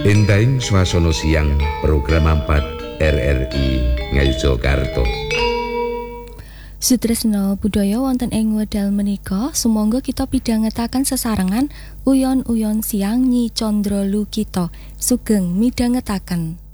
Endaing swasana siang program 4 RRI Ngayogyakarta. Sutresna budaya wonten ing wedal menika sumangga kita pidhangetaken sesarengan uyon-uyon siang Nyi Candralu kita sugeng midhangetaken.